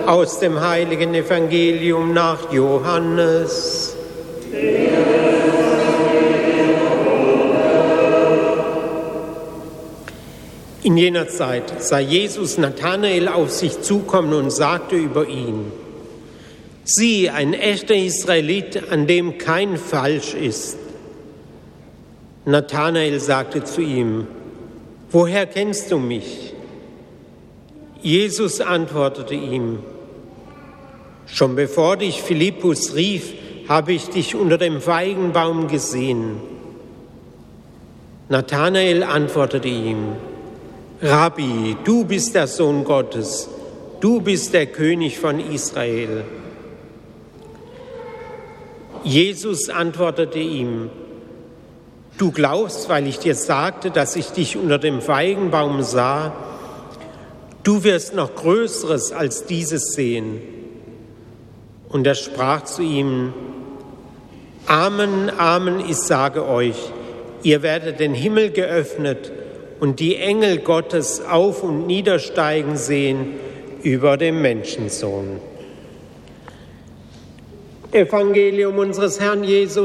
Aus dem heiligen Evangelium nach Johannes. In jener Zeit sah Jesus Nathanael auf sich zukommen und sagte über ihn: Sieh, ein echter Israelit, an dem kein Falsch ist. Nathanael sagte zu ihm: Woher kennst du mich? Jesus antwortete ihm: Schon bevor dich Philippus rief, habe ich dich unter dem Feigenbaum gesehen. Nathanael antwortete ihm: Rabbi, du bist der Sohn Gottes, du bist der König von Israel. Jesus antwortete ihm: Du glaubst, weil ich dir sagte, dass ich dich unter dem Feigenbaum sah? Du wirst noch Größeres als dieses sehen. Und er sprach zu ihm: Amen, Amen, ich sage euch, ihr werdet den Himmel geöffnet und die Engel Gottes auf- und niedersteigen sehen über dem Menschensohn. Evangelium unseres Herrn Jesus